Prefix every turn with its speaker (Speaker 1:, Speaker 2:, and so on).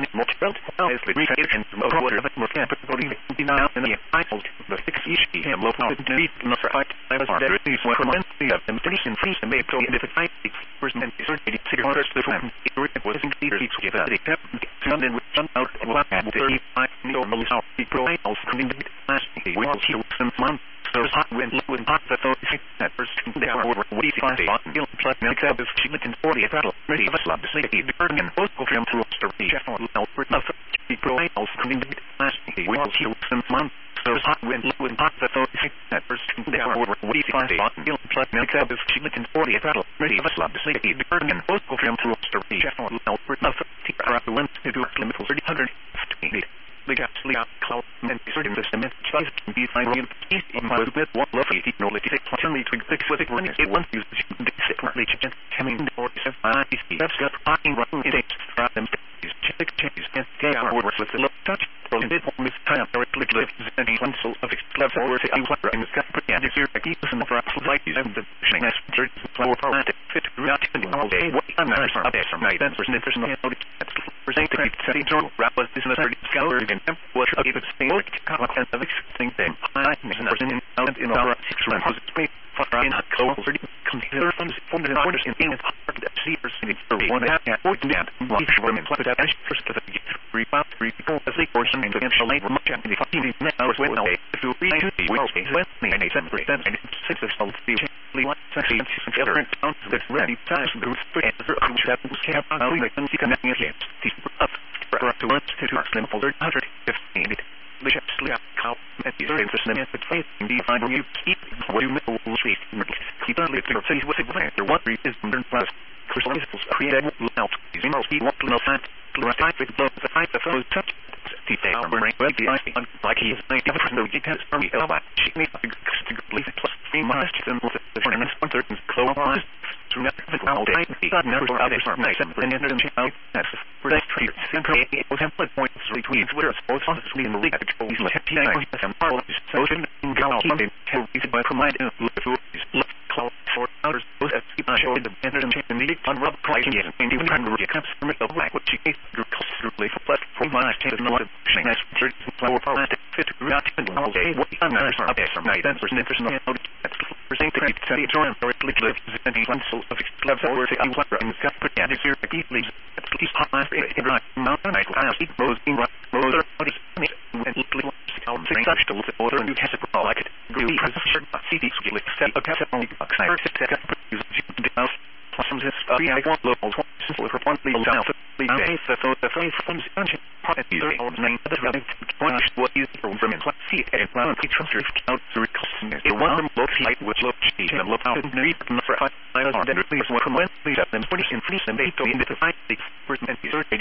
Speaker 1: multi-belt, wisely recreated and water of it, more capital, now in the cycle, the 6 each, and low power, the beat, not for high, as are there is one from the temptation, free, and make the fight, 6% is 86 the time, it was in the each give out, and with some out of what had 35 normal south, the pro, also coming to the last, the will heal some months. There's hot wind, low and hot, the thought is that first, they are over, we find a button, you'll plug next up is she went in 40 battle, ready of us love to say, the burden and post go from through to reach out, now for nothing, the pro, also coming to the last, the will heal some months. There's hot wind, low and hot, the thought is that first, they are over, we find a button, you'll plug next up is she went in 40 battle, ready of us love to say, the burden and post go from through to reach out, now for nothing, the wind to do limit 300 the gas cloud and certain system tries to be finding peace in my with one lovely technology certainly to fix with it when it once used to separately change coming or IC that's got parking running it from them check changes and they are with the low touch from it on this time directly lives and console of explode or to water in the sky and here a keep some for like you and the next church flower power fit throughout the all day what I'm not up there some night that's personal percent to setting through rap was this is a scholar and what should give it thing what content of thing then I in out in our 6 rounds space for in a cold computer funds for the orders in English hard to see percentage for one half what that what women put that first to the 3 5 3 4 as they portion into the labor much and the 15 hours when away to read to the well space when the 87% and 6 of all the what section different sounds that ready times groups for answer that was kept on the connecting against to lunch to them for 115 the chapsley cow and the interest in the faith in the final you keep what you will see keep on it to say what it went there what is modern plus crystals create out is in most people no fact right with blows the fight the first touch the they are brain well the ice like he is never no details from the elbow she needs to believe plus 3 months and with the tournament sponsor and close to all day the numbers are out of nice and then out that's for that trade simply it was template points between Twitter both honestly in the league control is like and all so in go in can be by command look cloud for others those as people show the better and the on rub price and even trying to get customer the black what she is your culturally for plus 4 months to the lot of nice flower power fit throughout all day what I'm not up there from night that's interesting that's percent to keep study join directly live and console of level over to water in the sky and if you're easily at least high right mountain I see rose in rock roller and little such to the order and you have to like it really precision CD like set a cat only oxide use some this I want levels simple for one level down the face from the part of the name of the point what is from in class C and plan to transfer out to recustom it one look like which look she and look out and read for I are then please welcome when please have them 40 and free and they go into the 5 6%